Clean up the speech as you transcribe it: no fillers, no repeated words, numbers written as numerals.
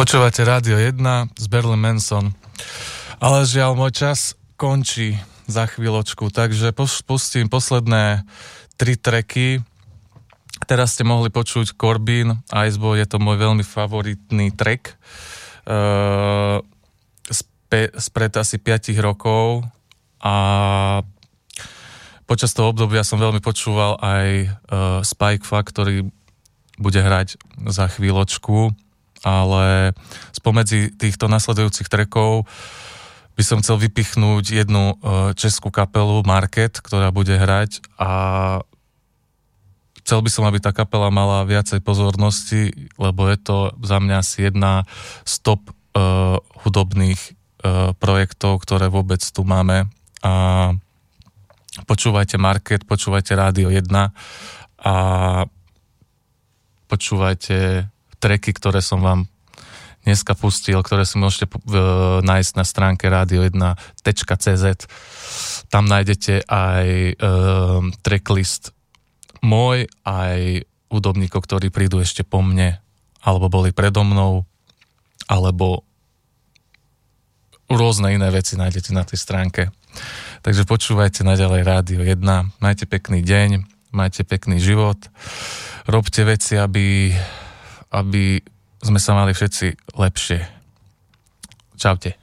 Počúvate Rádio 1 z Marilyn Manson. Ale žiaľ, môj čas končí za chvíľočku, takže pustím posledné 3 tracky. Teraz ste mohli počuť Corbin, Iceboy, je to môj veľmi favoritný track. Spred asi 5 rokov a počas toho obdobia som veľmi počúval aj Spike Funk, ktorý bude hrať za chvíľočku, ale spomedzi týchto nasledujúcich trackov by som chcel vypichnúť jednu českú kapelu Market, ktorá bude hrať a chcel by som, aby tá kapela mala viacej pozornosti, lebo je to za mňa asi jedna z top hudobných projektov, ktoré vôbec tu máme. A počúvajte Market, počúvajte Rádio 1 a počúvajte tracky, ktoré som vám dneska pustil, ktoré si môžete nájsť na stránke radio1.cz. Tam nájdete aj tracklist môj, aj hudobníkov, ktorí prídu ešte po mne, alebo boli predo mnou, alebo rôzne iné veci nájdete na tej stránke. Takže počúvajte naďalej Rádio 1, majte pekný deň, majte pekný život, robte veci, aby sme sa mali všetci lepšie. Čaute.